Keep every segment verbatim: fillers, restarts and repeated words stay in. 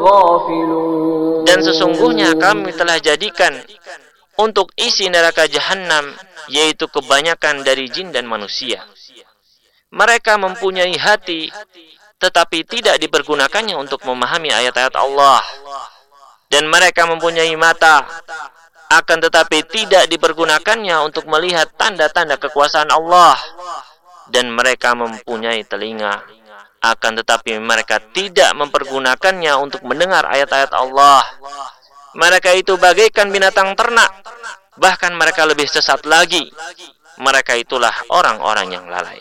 Dan sesungguhnya kami telah jadikan untuk isi neraka jahanam, yaitu kebanyakan dari jin dan manusia. Mereka mempunyai hati, tetapi tidak dipergunakannya untuk memahami ayat-ayat Allah. Dan mereka mempunyai mata, akan tetapi tidak dipergunakannya untuk melihat tanda-tanda kekuasaan Allah. Dan mereka mempunyai telinga, akan tetapi mereka tidak mempergunakannya untuk mendengar ayat-ayat Allah. Mereka itu bagaikan binatang ternak, bahkan mereka lebih sesat lagi. Mereka itulah orang-orang yang lalai.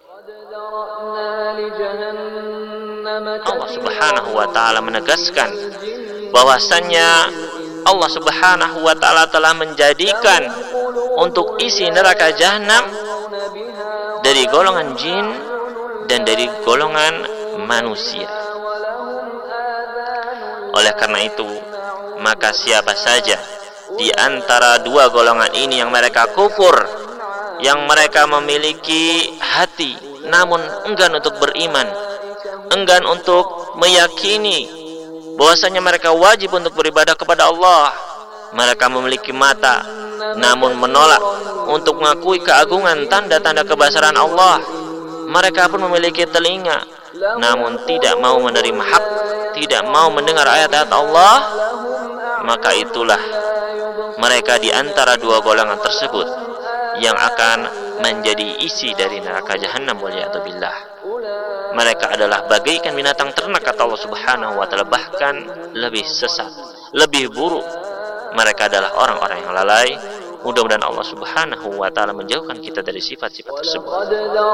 Allah Subhanahu wa taala menegaskan bahwasannya Allah Subhanahu wa taala telah menjadikan untuk isi neraka jahanam dari golongan jin dan dari golongan manusia. Oleh karena itu, maka siapa saja di antara dua golongan ini yang mereka kufur, yang mereka memiliki hati namun enggan untuk beriman, enggan untuk meyakini bahwasanya mereka wajib untuk beribadah kepada Allah, mereka memiliki mata namun menolak untuk mengakui keagungan tanda-tanda kebesaran Allah, mereka pun memiliki telinga namun tidak mau menerima hak, tidak mau mendengar ayat-ayat Allah, maka itulah mereka di antara dua golongan tersebut yang akan menjadi isi dari neraka jahanam, waliyadzubillah. Mereka adalah bagaikan binatang ternak, kata Allah Subhanahu wa taala, bahkan lebih sesat, lebih buruk. Mereka adalah orang-orang yang lalai. Mudah-mudahan Allah Subhanahu wa taala menjauhkan kita dari sifat-sifat tersebut.